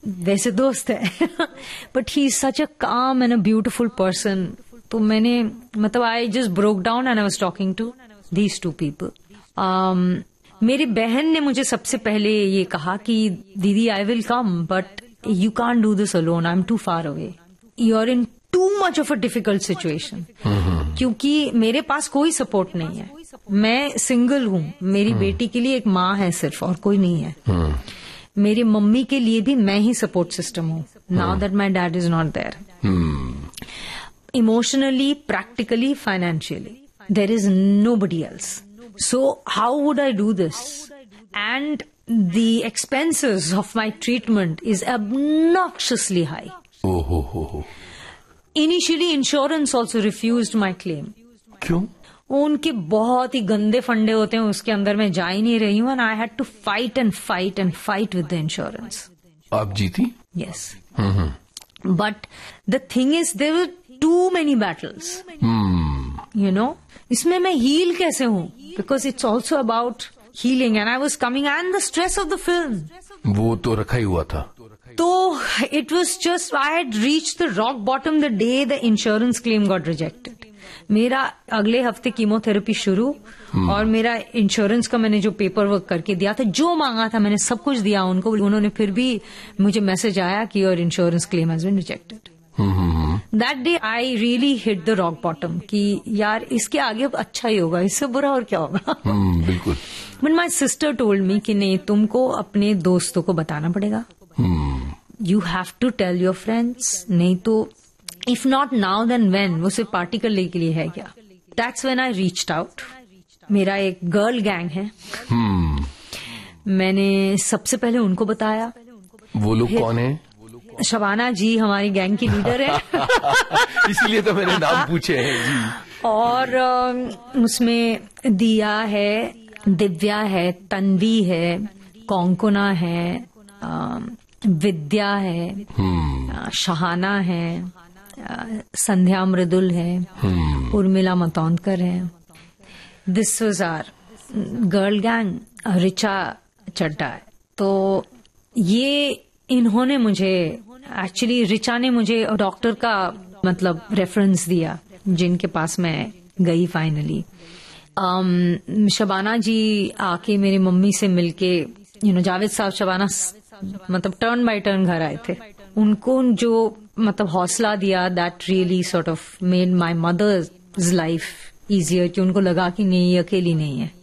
वैसे दोस्त है बट ही इज सच अ काम एंड अ ब्यूटिफुल पर्सन. तो मैंने मतलब I just broke down and I was talking to these two people. मेरी बहन ने मुझे सबसे पहले ये कहा कि दीदी I will come but you can't do this alone, I am to far away, you are in too much of a difficult situation. क्योंकि मेरे पास कोई सपोर्ट नहीं है, मैं सिंगल हूँ, मेरी बेटी के लिए एक माँ है सिर्फ और कोई नहीं है. मेरी मम्मी के लिए भी मैं ही सपोर्ट सिस्टम हूँ now that my dad is not there. Emotionally, practically, financially there is nobody else. So how would I do this? And the expenses of my treatment is obnoxiously high. Oh. Initially, insurance also refused my claim. क्यों? उनके बहुत ही गंदे फंडे होते हैं, उसके अंदर मैं जा ही नहीं रही हूँ. And I had to fight with the insurance. आप जीती? Yes. But the thing is, there were too many battles. You know, इसमें मैं हील कैसे हूँ? Because it's also about healing and I was coming and the stress of the film. वो तो रखा ही हुआ था. तो it was just, I had reached the rock bottom the day the insurance claim got rejected. मेरा अगले हफ्ते chemotherapy शुरू और मेरा इंश्योरेंस का मैंने जो पेपर वर्क करके दिया था, जो मांगा था मैंने सब कुछ दिया उनको. उन्होंने फिर भी मुझे मैसेज आया कि your insurance claim has been rejected. That day I really hit the rock bottom कि यार इसके आगे अब अच्छा ही होगा, इससे बुरा और क्या होगा. बिल्कुल. But my sister told me कि नहीं, तुमको अपने दोस्तों को बताना पड़ेगा. You have to tell your friends. नहीं तो if not now then when, वो सिर्फ पार्टी करने के लिए है क्या. That's when I reached out. मेरा एक गर्ल गैंग है. मैंने सबसे पहले उनको बताया. वो लोग कौन है? शबाना जी हमारी गैंग की लीडर है. इसीलिए तो मैंने नाम पूछे हैं जी. और उसमें दिया है, दिव्या है, तन्वी है, कोंकणा है, विद्या है, शहाना है, संध्या मृदुल है, उर्मिला मतौंदकर है. This was our girl gang. Richa चड्डा है. तो ये इन्होंने मुझे एक्चुअली ऋचा ने मुझे डॉक्टर का मतलब रेफरेंस दिया जिनके पास मैं गई फाइनली. शबाना जी आके मेरी मम्मी से मिलके, जावेद साहब शबाना मतलब टर्न बाय टर्न घर आए थे. उनको जो मतलब हौसला दिया, that really sort of made my mother's life easier कि उनको लगा कि नहीं, ये अकेली नहीं है.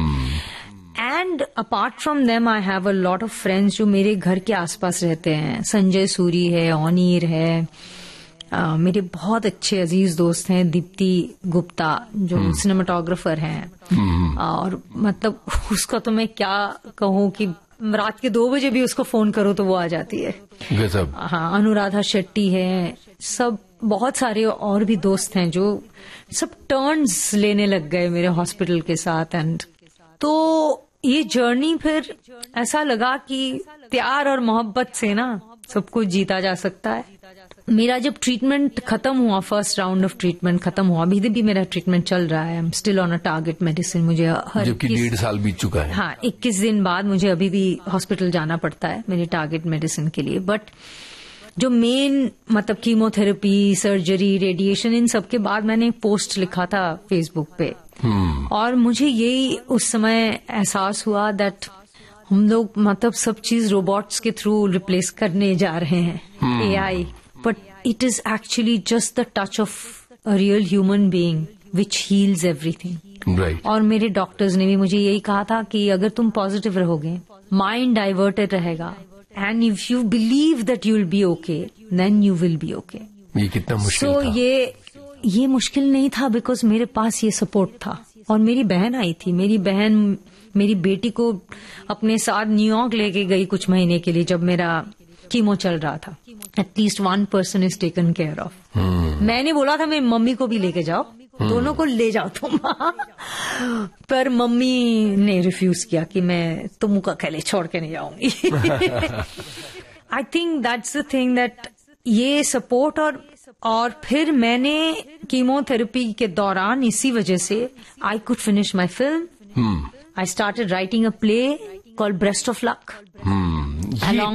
And apart from them I have a lot of friends जो मेरे घर के आसपास रहते हैं. संजय सूरी है, ओनीर है, मेरे बहुत अच्छे अजीज दोस्त हैं, दीप्ति गुप्ता जो सिनेमाटोग्राफर हैं. और मतलब उसका तो मैं क्या कहूँ कि रात के 2 बजे भी उसको फोन करो तो वो आ जाती है. हाँ, अनुराधा शेट्टी है, सब बहुत सारे और भी दोस्त हैं जो सब टर्न्स लेने लग गए मेरे हॉस्पिटल के साथ. एंड तो ये जर्नी फिर ऐसा लगा कि प्यार और मोहब्बत से ना सब कुछ जीता जा सकता है. मेरा जब ट्रीटमेंट खत्म हुआ, फर्स्ट राउंड ऑफ ट्रीटमेंट खत्म हुआ, अभी भी मेरा ट्रीटमेंट चल रहा है. I am still on a target medicine. मुझे जबकि 1.5 साल बीत चुका है. हाँ, 21 दिन बाद मुझे अभी भी हॉस्पिटल जाना पड़ता है मेरी टारगेट मेडिसिन के लिए. बट जो मेन मतलब कीमोथेरेपी, सर्जरी, रेडिएशन, इन सब के बाद मैंने पोस्ट लिखा था फेसबुक पे. और मुझे यही उस समय एहसास हुआ दैट हम लोग मतलब सब चीज रोबोट्स के थ्रू रिप्लेस करने जा रहे हैं, AI. But it is actually just the touch of a real human being which heals everything. और मेरे डॉक्टर्स ने भी मुझे यही कहा था कि अगर तुम पॉजिटिव रहोगे, माइंड डाइवर्टेड रहेगा, and if you believe that you will be okay, then you will be okay. ये कितना मुश्किल था. ये मुश्किल नहीं था बिकॉज मेरे पास ये सपोर्ट था. और मेरी बहन आई थी. मेरी बहन मेरी बेटी को अपने साथ न्यूयॉर्क लेके गई कुछ महीने के लिए जब मेरा कीमो चल रहा था. At least 1 person is taken care of. मैंने बोला था मेरी मम्मी को भी लेके जाओ, दोनों को ले जाओ तुम. पर मम्मी ने रिफ्यूज किया कि मैं तुमको अकेले छोड़ के नहीं जाऊंगी. I think that's the thing that ये सपोर्ट. और फिर मैंने कीमोथेरेपी के दौरान इसी वजह से I could finish my film. I started writing a play called breast of luck.